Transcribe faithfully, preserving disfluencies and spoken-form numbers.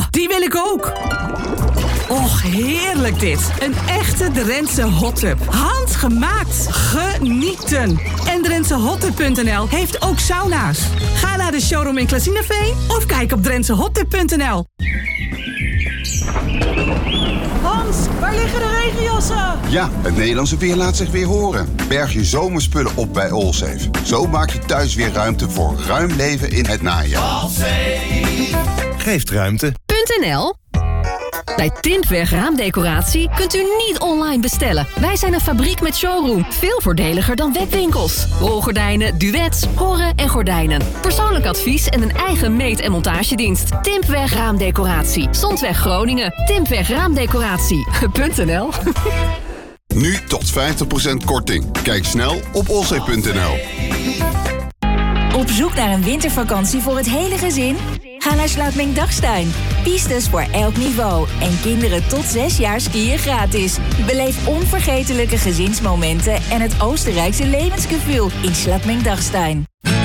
die wil ik ook. Och, heerlijk dit. Een echte Drentse hottub. Handgemaakt. Genieten. En Drentse hottub punt n l heeft ook sauna's. Ga naar de showroom in Klazineveen of kijk op drentse hottub punt n l. Hans, waar liggen de regenjassen? Ja, het Nederlandse weer laat zich weer horen. Berg je zomerspullen op bij Allsafe. Zo maak je thuis weer ruimte voor ruim leven in het najaar. Allsafe geeft ruimte. .nl Bij Timpweg Raamdecoratie kunt u niet online bestellen. Wij zijn een fabriek met showroom. Veel voordeliger dan webwinkels. Rolgordijnen, duets, horren en gordijnen. Persoonlijk advies en een eigen meet- en montagedienst. Timpweg Raamdecoratie. Zondweg Groningen. Timpweg Raamdecoratie. .nl Nu tot vijftig procent korting. Kijk snel op allsafe punt n l. Op zoek naar een wintervakantie voor het hele gezin? Ga naar Slaapming-Dachstein. Pistes voor elk niveau. En kinderen tot zes jaar skiën gratis. Beleef onvergetelijke gezinsmomenten en het Oostenrijkse levensgevoel in Slaapming-Dachstein.